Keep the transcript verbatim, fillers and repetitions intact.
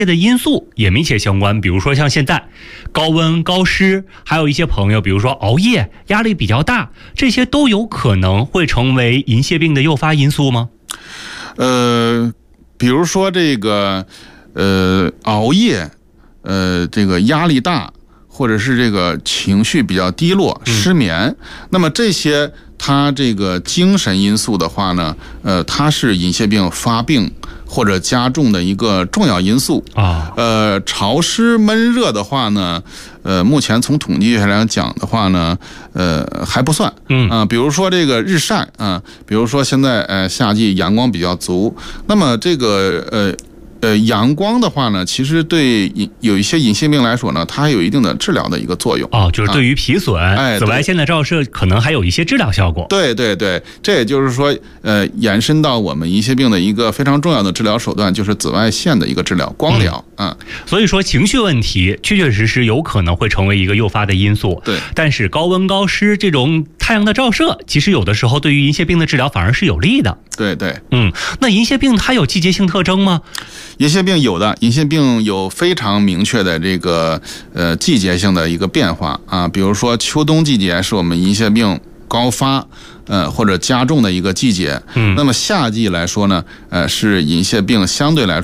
的因素也密切相关，比如说像现在高温高湿，还有一些朋友比如说熬夜压力比较大，这些都有可能会成为银屑病的诱发因素吗？ 呃比如说这个呃熬夜，呃这个压力大，或者是这个情绪比较低落、失眠，嗯、那么这些它这个精神因素的话呢，呃它是银屑病发病或者加重的一个重要因素啊。呃，潮湿闷热的话呢，呃，目前从统计学来讲的话呢，呃，还不算。嗯啊、呃，比如说这个日晒啊、呃，比如说现在呃夏季阳光比较足，那么这个呃。呃，阳光的话呢，其实对有一些银屑病来说呢，它还有一定的治疗的一个作用。 哦，就是对于皮损， 哎， 紫外线的照射可能还有一些治疗效果。 对对对，这也就是说，呃，延伸到我们银屑病的一个非常重要的治疗手段，就是紫外线的一个治疗，光疗。嗯，嗯所以说情绪问题确确实实有可能会成为一个诱发的因素。 对， 但是高温高湿这种太阳的照射，其实有的时候对于银屑病的治疗反而是有利的。 对对， 嗯，那银屑病它有季节性特征吗？ 银屑病有的，银屑病有非常明确的这个呃季节性的一个变化啊，比如说秋冬季节是我们银屑病高发呃或者加重的一个季节，嗯，那么夏季来说呢，呃是银屑病相对来说